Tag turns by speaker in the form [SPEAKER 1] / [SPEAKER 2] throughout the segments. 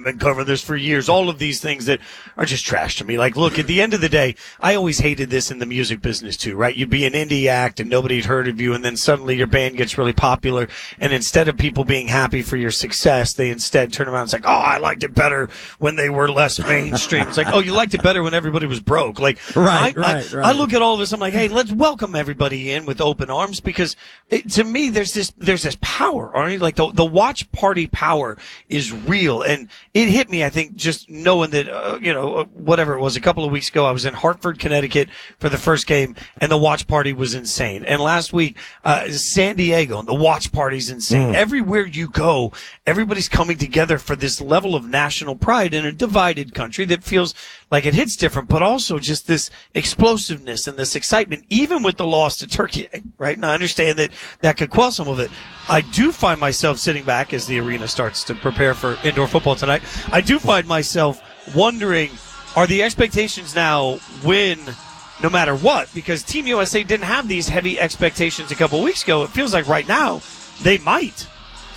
[SPEAKER 1] been covering this for years. All of these things that are just trash to me. Like, look, at the end of the day, I always hated this in the music business too, right? You'd be an indie act and nobody'd heard of you, and then suddenly your band gets really popular, and instead of people being happy for your success, they instead turn around and say, oh, I liked it better when they were less mainstream. It's like, oh, you liked it better when everybody was broke. Like,
[SPEAKER 2] right.
[SPEAKER 1] I look at all of this, I'm like, hey, let's welcome everybody in with open arms, because to me, there's this power, Arnie. Like, the watch party power is real. And it hit me, I think, just knowing that, whatever it was, a couple of weeks ago, I was in Hartford, Connecticut for the first game, and the watch party was insane. And last week, San Diego, and the watch party's insane. Everywhere you go, everybody's coming together for this level of national pride in a divided country that feels like it hits different, but also just this explosiveness and this excitement, even with the loss to Turkey, right? And I understand that could quell some of it. I do find myself sitting back as the arena starts to prepare for indoor football tonight. I do find myself wondering, are the expectations now win no matter what? Because Team USA didn't have these heavy expectations a couple of weeks ago. It feels like right now they might.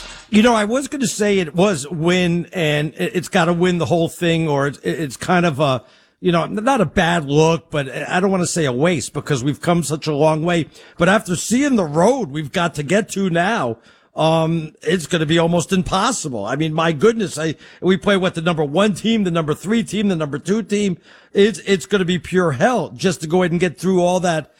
[SPEAKER 2] I was going to say it was win, and it's got to win the whole thing, or it's kind of a, not a bad look, but I don't want to say a waste because we've come such a long way. But after seeing the road we've got to get to now, it's going to be almost impossible. I mean, my goodness, we play the number 1 team, the number 3 team, the number 2 team. It's going to be pure hell just to go ahead and get through all that.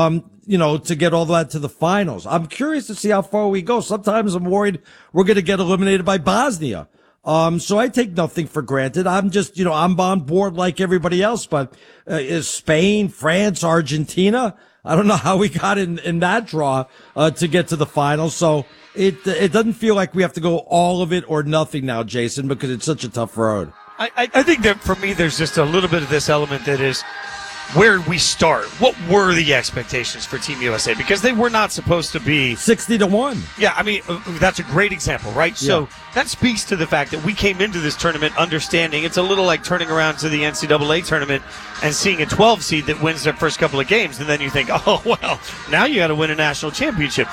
[SPEAKER 2] To get all that to the finals. I'm curious to see how far we go. Sometimes I'm worried we're going to get eliminated by Bosnia. So I take nothing for granted. I'm just, I'm on board like everybody else, but, is Spain, France, Argentina? I don't know how we got in that draw, to get to the finals. So it doesn't feel like we have to go all of it or nothing now, Jason, because it's such a tough road.
[SPEAKER 1] I think that for me, there's just a little bit of this element that is, where we start. What were the expectations for Team USA? Because they were not supposed to be
[SPEAKER 2] 60-1.
[SPEAKER 1] Yeah, I mean, that's a great example, right? Yeah. So that speaks to the fact that we came into this tournament understanding it's a little like turning around to the NCAA tournament and seeing a 12 seed that wins their first couple of games, and then you think, oh, well, now you got to win a national championship.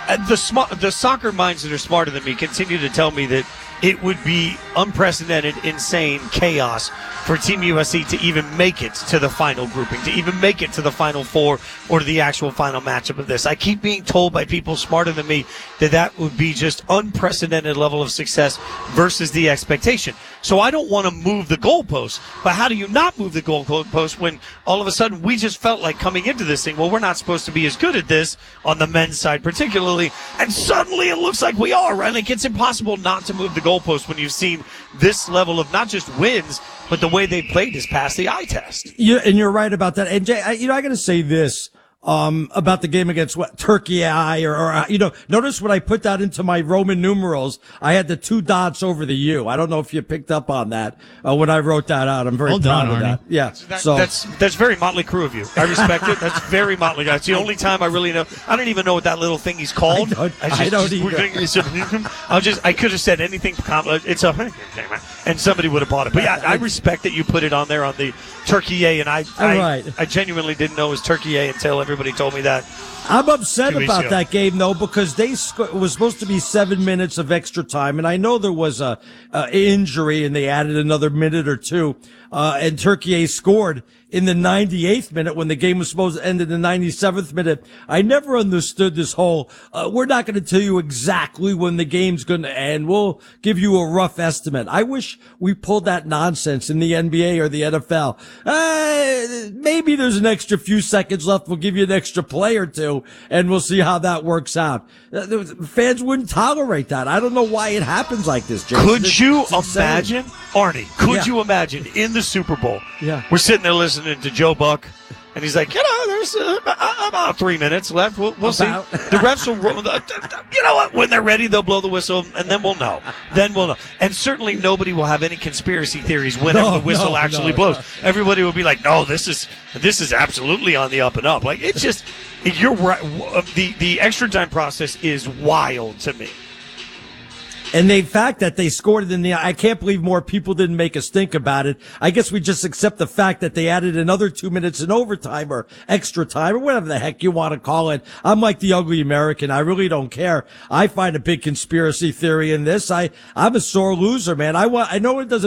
[SPEAKER 1] The soccer minds that are smarter than me continue to tell me that it would be unprecedented, insane chaos for Team USA to even make it to the final grouping, to even make it to the Final Four or to the actual final matchup of this. I keep being told by people smarter than me that would be just unprecedented level of success versus the expectation. So I don't want to move the goalposts, but how do you not move the goalposts when all of a sudden we just felt like coming into this thing, well, we're not supposed to be as good at this on the men's side particularly, and suddenly it looks like we are, right? Like, it's impossible not to move the goalposts when you've seen this level of not just wins, but the way they played has passed the eye test.
[SPEAKER 2] Yeah, and you're right about that. And Jay, I got to say this. About the game against Turkey, notice when I put that into my Roman numerals, I had the 2 dots over the U. I don't know if you picked up on that, when I wrote that out. I'm very proud of that. Yeah.
[SPEAKER 1] That's very Motley Crue of you. I respect it. That's very Motley. That's the only time I really know. I don't even know what that little thing he's called.
[SPEAKER 2] I don't either.
[SPEAKER 1] I could have said anything. It's a, and somebody would have bought it. But yeah, I respect that you put it on there on the Turkey A, and I genuinely didn't know it was Turkey A until everybody told me that.
[SPEAKER 2] I'm upset about that game, though, because it was supposed to be 7 minutes of extra time, and I know there was a injury, and they added another minute or 2, and Turkey A scored in the 98th minute when the game was supposed to end in the 97th minute. I never understood this whole, we're not going to tell you exactly when the game's going to end. We'll give you a rough estimate. I wish we pulled that nonsense in the NBA or the NFL. Maybe there's an extra few seconds left. We'll give you an extra play or 2, and we'll see how that works out. Fans wouldn't tolerate that. I don't know why it happens like this, Jason.
[SPEAKER 1] Could you imagine, Arnie, you imagine in the Super Bowl, we're sitting there listening to Joe Buck, and he's like, there's about 3 minutes left. We'll see. The refs will, you know what? When they're ready, they'll blow the whistle, and then we'll know. And certainly nobody will have any conspiracy theories whenever the whistle actually blows. Everybody will be like, no, this is absolutely on the up and up. Like, it's just, you're right. The extra time process is wild to me.
[SPEAKER 2] And the fact that they scored it I can't believe more people didn't make us think about it. I guess we just accept the fact that they added another 2 minutes in overtime or extra time or whatever the heck you want to call it. I'm like the ugly American. I really don't care. I find a big conspiracy theory in this. I'm a sore loser, man. I know it doesn't